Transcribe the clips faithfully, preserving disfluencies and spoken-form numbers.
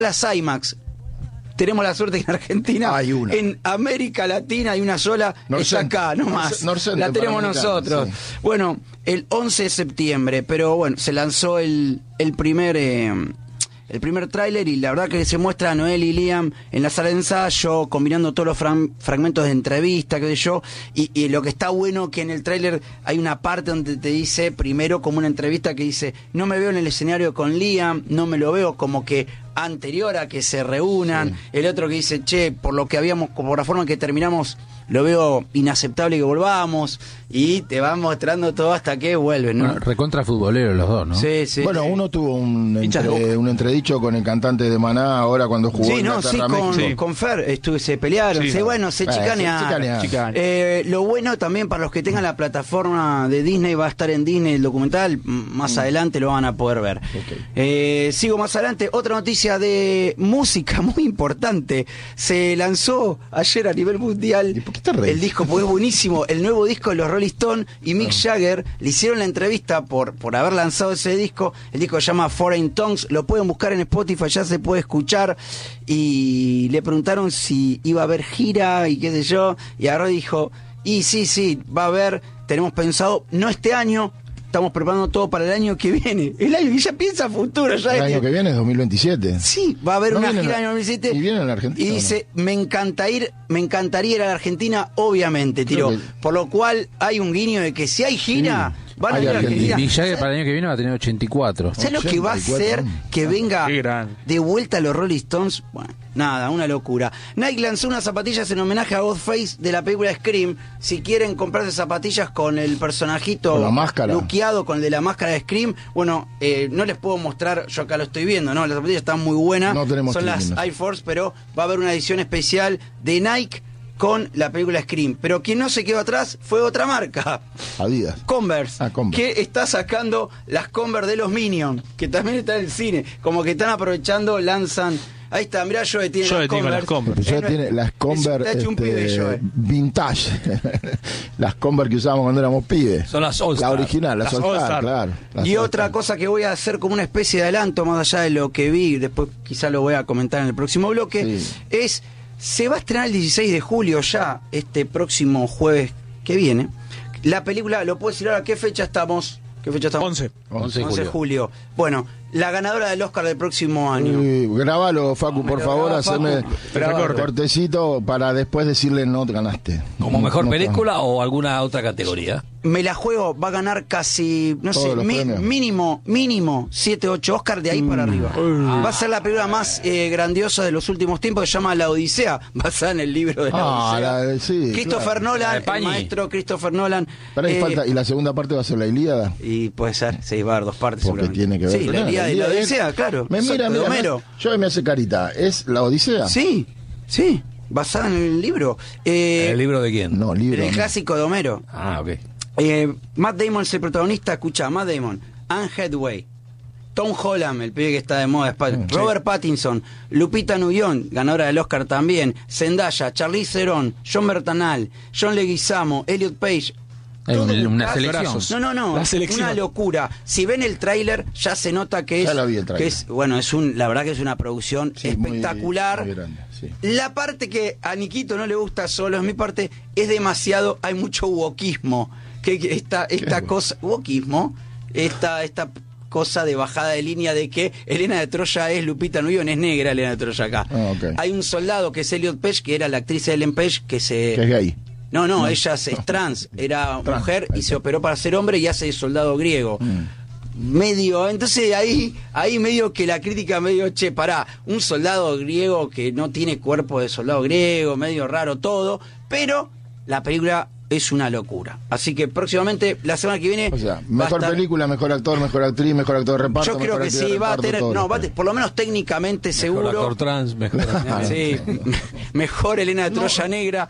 las IMAX. Tenemos la suerte que en Argentina, hay una. En América Latina hay una sola, es acá, no más. La tenemos nosotros. Sí. Bueno, el once de septiembre, pero bueno, se lanzó el, el primer... Eh, El primer tráiler y la verdad que se muestra a Noel y Liam en la sala de ensayo, combinando todos los fra- fragmentos de entrevista, qué sé yo, y, y lo que está bueno que en el tráiler hay una parte donde te dice, primero como una entrevista que dice, no me veo en el escenario con Liam, no me lo veo como que anterior a que se reúnan, sí. El otro que dice, che, por lo que habíamos, por la forma en que terminamos, lo veo inaceptable que volvamos, y te van mostrando todo hasta que vuelven, ¿no? Bueno, recontra futbolero los dos, ¿no? Sí, sí. Bueno, uno tuvo un, entre, un entredicho con el cantante de Maná ahora cuando jugó sí, en no, sí, con, sí. con Fer estuve, se pelearon, sí, sí, bueno, se eh, chicanearon. Chicane. Eh, lo bueno también para los que tengan la plataforma de Disney, va a estar en Disney el documental, más mm. adelante lo van a poder ver. Okay. Eh, sigo más adelante, otra noticia de música muy importante, se lanzó ayer a nivel mundial el disco, porque es buenísimo, el nuevo disco de los Rolling Stones y Mick oh. Jagger le hicieron la entrevista por, por haber lanzado ese disco, el disco se llama Foreign Tongues, lo pueden buscar en Spotify, ya se puede escuchar, y le preguntaron si iba a haber gira y qué sé yo, y agarró y dijo, y sí, sí, va a haber, tenemos pensado, no este año, estamos preparando todo para el año que viene. El año que ya piensa futuro. Ya el es año que... que viene es dos mil veintisiete. Sí, va a haber no una gira en en el dos mil veintisiete. Y viene en la Argentina. Y dice, ¿no? me encanta ir, me encantaría ir a la Argentina, obviamente, tiró. Que... Por lo cual hay un guiño de que si hay gira... Sí. Van a ir a Argentina. Y Jagger para el año que viene va a tener ochenta y cuatro. ¿Sabes lo que va a hacer que venga de vuelta a los Rolling Stones? Bueno, nada, una locura. Nike lanzó unas zapatillas en homenaje a Ghostface de la película Scream. Si quieren comprarse zapatillas con el personajito con la máscara, luqueado, con el de la máscara de Scream, bueno, eh, no les puedo mostrar, yo acá lo estoy viendo, ¿no? Las zapatillas están muy buenas. No tenemos Son las Air Force, pero va a haber una edición especial de Nike con la película Scream. Pero quien no se quedó atrás fue otra marca. Adidas. Converse, ah, Converse. Que está sacando las Converse de los Minions, que también está en el cine. Como que están aprovechando, lanzan... Ahí está, mirá, Joe tiene yo las Converse. Las Converse. Yo tiene las Converse este, pibe, vintage. Las Converse que usábamos cuando éramos pibes. Son las All Star. La original, las, las All Star, claro. Las y All otra Star. cosa que voy a hacer como una especie de adelanto, más allá de lo que vi, después quizá lo voy a comentar en el próximo bloque, sí. es... Se va a estrenar el dieciséis de julio ya, este próximo jueves que viene. La película, ¿lo puedo decir ahora? ¿Qué fecha estamos? ¿Qué fecha estamos? once. once de julio. Bueno, la ganadora del Oscar del próximo año. Uy, grabalo, Facu, por favor, haceme cortecito para después decirle no te ganaste. ¿Como mejor no, película no. o alguna otra categoría? Me la juego, va a ganar casi, no Todos sé, mi, mínimo, mínimo siete, ocho Oscar de ahí mm. para arriba. Ah. Va a ser la película más eh, grandiosa de los últimos tiempos, que se llama La Odisea, basada en el libro de La ah, Odisea. La, sí, Christopher claro. Nolan, el maestro Christopher Nolan. Pero ahí eh, falta, ¿y la segunda parte va a ser la Ilíada? Y puede ser, sí, va a haber dos partes. Porque tiene que ver sí, con la Ilíada y la Odisea, es, claro. Me mira, mira, Homero. Yo me hace carita, ¿es La Odisea? Sí, sí, basada en el libro. Eh, ¿El libro de quién? No, libro. El no. clásico de Homero. Ah, ok. Eh, Matt Damon es el protagonista, escucha, Matt Damon, Anne Hathaway, Tom Holland, el pibe que está de moda, mm, Robert sí. Pattinson, Lupita Nyong'o, ganadora del Oscar también, Zendaya, Charlize Theron, John Bertanal, John Leguizamo, Elliot Page. Todo una, una un selección. No, no, no, una locura. Si ven el tráiler ya se nota que es, ya lo vi el que es, bueno, es un, la verdad que es una producción sí, espectacular. Muy, muy grande, sí. La parte que a Niquito no le gusta solo es mi parte, es demasiado, hay mucho wokismo. Que esta, esta cosa, wokismo, esta, esta cosa de bajada de línea de que Elena de Troya es Lupita Nyong'o, es negra Elena de Troya acá. Ah, okay. Hay un soldado que es Elliot Page, que era la actriz Ellen Page, que se... Que es gay. No, no, no, ella es, es trans, era trans, mujer y se operó para ser hombre y hace de soldado griego. Mm. Medio, entonces ahí, ahí medio que la crítica medio, che, pará, un soldado griego que no tiene cuerpo de soldado griego, medio raro todo, pero la película es una locura. Así que próximamente, la semana que viene... O sea, mejor estar... película, mejor actor, mejor actriz, mejor actor de reparto. Yo creo que sí, va a tener... No, va a tener, por lo menos técnicamente mejor seguro... Mejor actor trans, mejor... sí, mejor Elena de Troya no. negra...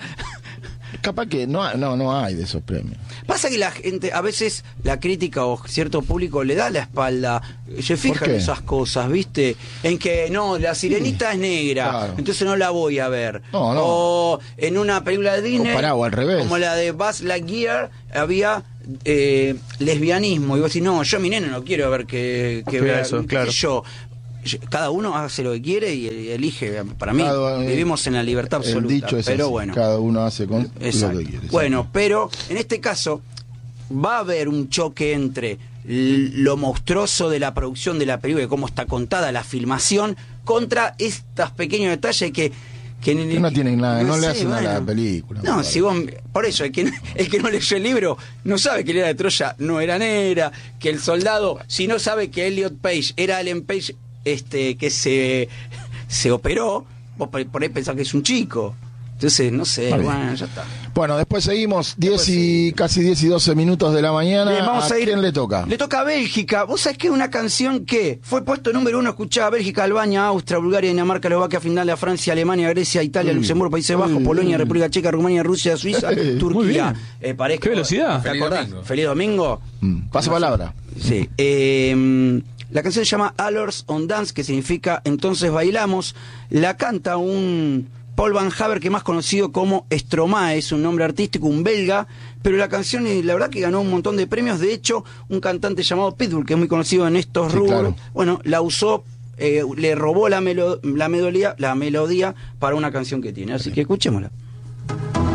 Capaz que no, no, no hay de esos premios. Pasa que la gente, a veces la crítica o cierto público le da la espalda, se fijan en esas cosas, ¿viste? En que no, la sirenita sí, es negra, claro. entonces no la voy a ver. No, no. O en una película de Disney, o al revés. como la de Buzz Lightyear, había eh, lesbianismo. Y vos decís, no, yo mi nena no quiero ver que, que vea eso, claro. yo. cada uno hace lo que quiere y elige. Para mí, cada, vivimos en la libertad absoluta. El dicho es pero así, bueno, cada uno hace con exacto. lo que quiere. Bueno, pero en este caso va a haber un choque entre lo monstruoso de la producción de la película, de cómo está contada la filmación, contra estos pequeños detalles que que, que no tienen nada, no, no sé, le hacen bueno, a la película. No, si vos, por eso, el que, el que no leyó el libro no sabe que el Era de Troya no era negra, que el soldado, si no sabe que Elliot Page era Ellen Page, este, que se, se operó, vos por ahí pensás que es un chico. Entonces, no sé, vale. Bueno, ya está. Bueno, después seguimos, diez y, casi diez y doce minutos de la mañana. Bien, vamos ¿A, a ir, quién le toca? Le toca a Bélgica. Vos sabés que es una canción que fue puesto número uno, escuchaba Bélgica, Albania, Austria, Bulgaria, Dinamarca, Eslovaquia, Finlandia, Francia, Alemania, Grecia, Italia, mm. Luxemburgo, Países Bajos, mm. Polonia, República Checa, Rumania, Rusia, Suiza, Turquía. Eh, parezco, ¿Qué velocidad? ¿Te acordás? Feliz domingo. Mm. Pasa no palabra. Sé. Sí. Eh, la canción se llama Allers on Dance, que significa Entonces Bailamos. La canta un Paul Van Haver, que es más conocido como Stromae, es un nombre artístico, un belga, pero la canción, la verdad que ganó un montón de premios. De hecho, un cantante llamado Pitbull, que es muy conocido en estos sí, rubros, claro. bueno, la usó, eh, le robó la, melo- la, melodía, la melodía para una canción que tiene. Así que escuchémosla.